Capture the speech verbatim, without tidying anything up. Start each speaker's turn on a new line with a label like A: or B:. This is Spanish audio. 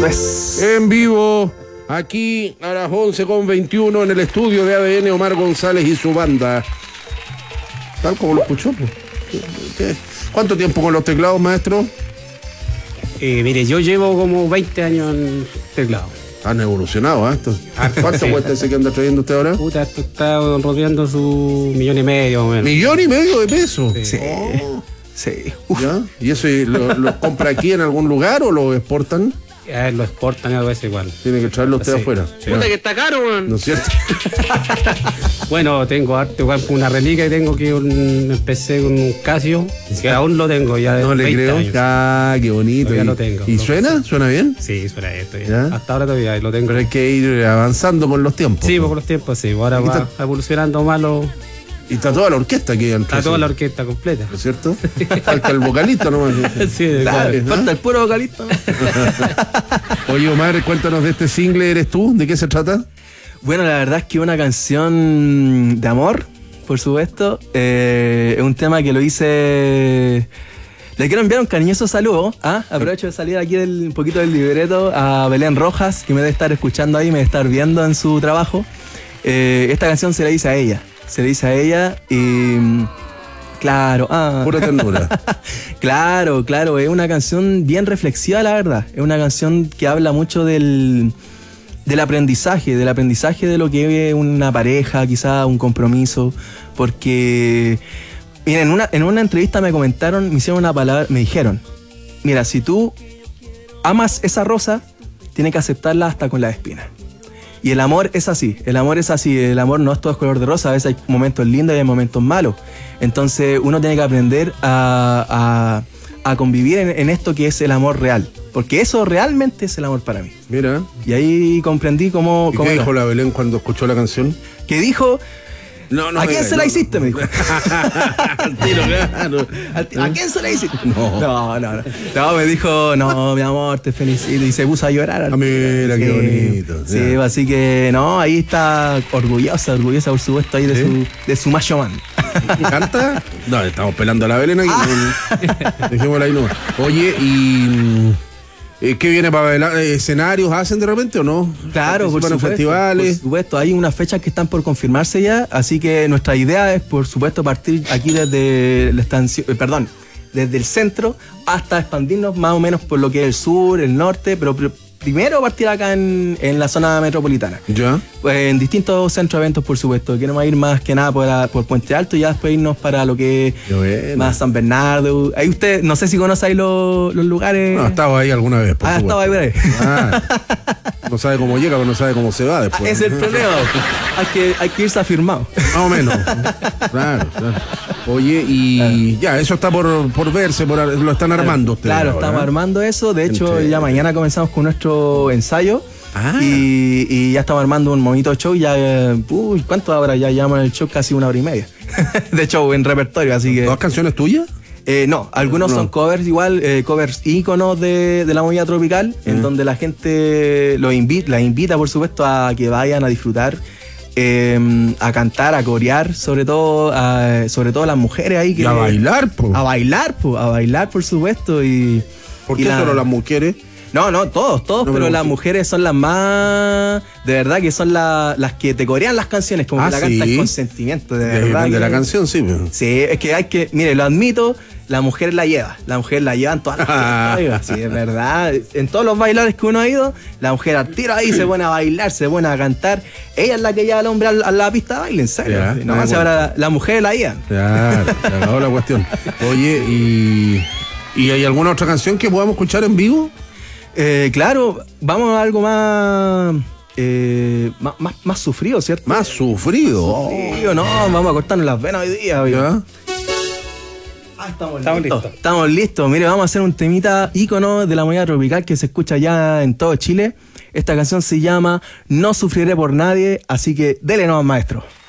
A: Eso es.
B: En vivo, aquí a las once con veintiuno en el estudio de A D N, Omar González y su banda. Tal como lo escuchó, pues. ¿Qué? ¿Cuánto tiempo con los teclados, maestro?
C: Eh, mire, yo llevo como veinte años en teclado.
B: Han evolucionado, ¿eh?
C: Ah,
B: ¿Cuánto
C: sí.
B: cuesta ese que anda trayendo usted ahora?
C: Puta, esto está rodeando su millón y medio, más o menos.
B: Millón y medio de pesos.
C: Sí.
A: Sí.
B: Oh.
A: Sí.
B: ¿Ya? ¿Y eso lo, lo compra aquí en algún lugar o lo exportan?
C: A ver, lo exportan y algo así igual.
B: Tiene que traerlo usted
C: Sí.
B: afuera.
C: Sí.
B: Ya.
C: Puta que está caro, weón.
B: ¿No es cierto?
C: Bueno, tengo arte, igual, una reliquia que tengo que un, empecé con un Casio, que aún lo tengo ya de
B: No le
C: veinte
B: creo.
C: años.
B: Ah, qué bonito.
C: Todavía
B: ¿Y,
C: lo tengo.
B: ¿y
C: No,
B: suena? ¿Suena bien?
C: Sí, suena esto. Ya.
B: ¿Ya?
C: Hasta ahora todavía lo tengo.
B: Pero hay que ir avanzando con los tiempos.
C: Sí, por los tiempos, sí. Ahora
B: Aquí
C: va
B: está-
C: evolucionando más lo,
B: Y está toda la orquesta aquí dentro.
C: está toda
B: sí.
C: la orquesta completa.
B: ¿No es cierto? Falta el vocalista nomás.
C: Sí,
A: Claro,
C: claro.
A: falta el puro vocalista.
B: Oye, Omar, cuéntanos de este single. ¿Eres tú? ¿De qué se trata?
A: Bueno, la verdad es que una canción de amor, por supuesto. Eh, es un tema que lo hice. Le quiero enviar un cariñoso saludo. ¿Ah? Aprovecho de salir aquí del, un poquito del libreto a Belén Rojas, que me debe estar escuchando ahí, me debe estar viendo en su trabajo. Eh, esta canción se la hice a ella. Se la hice a ella y. Claro, ah.
B: Pura ternura.
A: Claro, claro, es una canción bien reflexiva, la verdad. Es una canción que habla mucho del, del aprendizaje, del aprendizaje de lo que es una pareja, quizá un compromiso, porque miren, en una, en una entrevista me comentaron, me hicieron una palabra, me dijeron, mira, si tú amas esa rosa, tienes que aceptarla hasta con las espinas. Y el amor es así, el amor es así, el amor no es todo es color de rosa, a veces hay momentos lindos y hay momentos malos. Entonces uno tiene que aprender a, a, a convivir en, en esto que es el amor real, porque eso realmente es el amor para mí.
B: Mira.
A: Y ahí comprendí cómo...
B: ¿Y
A: cómo
B: qué
A: era.
B: dijo la Belén cuando escuchó la canción?
A: Que dijo,
B: No, no.
A: ¿a quién
B: diga,
A: se la
B: no.
A: hiciste? Me dijo.
B: Al tiro, claro.
A: ¿A quién se la hiciste?
B: No.
A: No, no, no. No, me dijo, no, mi amor, te felicito. Y se puso a llorar.
B: Ah, mira, qué
A: Sí,
B: bonito.
A: Sí,
B: Ya.
A: así que no, ahí está orgullosa, orgullosa por supuesto ahí de,
B: ¿Sí?
A: su, de su macho man.
B: ¿Canta? No, estamos pelando a la Belén aquí.
A: Ah.
B: Dejémosla ahí nomás. Oye, ¿y eh, qué viene para bailar? ¿Escenarios hacen de repente o no?
A: Claro, por
B: ¿Participan en
A: supuesto,
B: festivales?
A: por supuesto, hay unas fechas que están por confirmarse ya, así que nuestra idea es, por supuesto, partir aquí desde la estación, eh, perdón, desde el centro hasta expandirnos más o menos por lo que es el sur, el norte, pero pr- primero partir acá en, en la zona metropolitana.
B: Ya.
A: Pues en distintos centros de eventos, por supuesto. Queremos ir más que nada por, la- por Puente Alto y ya después irnos para lo que es
B: Qué bueno.
A: más San Bernardo. Ahí usted, no sé si conoce ahí los, los lugares.
B: No, estaba ahí alguna vez. Por
A: ah, estaba ahí por ahí.
B: Ah, no sabe cómo llega, pero no sabe cómo se va después.
A: Ah, ese es el problema. hay, que, hay que irse afirmado.
B: Más o menos. Claro, claro. Oye, y ya, eso está por, por verse, por, lo están armando ustedes.
A: Claro,
B: ahora,
A: estamos
B: ¿eh?
A: armando eso. De hecho,
B: Entre-
A: ya mañana comenzamos con nuestro ensayo.
B: Ah.
A: Y, y ya estamos armando un bonito show. Ya, eh, uy, ¿cuántas horas? Ya llevamos en el show casi una hora y media. De show en repertorio, así que.
B: ¿Dos canciones tuyas?
A: Eh, no, algunos
B: No.
A: son covers igual, eh, covers íconos de, de la movida tropical, en donde la gente los invita, la invita, por supuesto, a que vayan a disfrutar, eh, a cantar, a corear, sobre todo, a- sobre todo las mujeres ahí que.
B: Y a bailar, po.
A: A bailar, po, a bailar, por supuesto. Y,
B: ¿Por
A: y
B: qué
A: la-
B: solo las mujeres?
A: No, no, todos, todos,
B: No,
A: pero
B: pero
A: las
B: sí.
A: mujeres son las más. De verdad que son la- las que te corean las canciones, como
B: Ah,
A: que la
B: ¿sí?
A: cantan con sentimiento, de
B: De,
A: verdad.
B: de
A: que-
B: la canción, sí. pues.
A: Sí, es que hay que, mire, lo admito, la mujer la lleva, la mujer la llevan todas las fiestas, oiga, sí, es verdad. En todos los bailadores que uno ha ido, la mujer al tiro ahí se pone a bailar, se pone a cantar. Ella es la que lleva al hombre a la, a la pista de baile, en serio.
B: Ya,
A: no más
B: ah, bueno.
A: ahora la, la mujer la llevan.
B: Claro, se acabó la cuestión. Oye, ¿y, ¿y hay alguna otra canción que podamos escuchar en vivo?
A: Eh, claro, vamos a algo más, eh, más, más, más sufrido, ¿cierto?
B: Más sufrido.
A: Sí, o no, vamos a cortarnos las venas hoy día. oiga.
B: ¿Ya?
A: Ah, estamos,
C: Estamos
A: listos.
C: listos.
A: Estamos listos. Mire, vamos a hacer un temita ícono de la movida tropical que se escucha ya en todo Chile. Esta canción se llama No sufriré por nadie, así que dele nomás, maestro.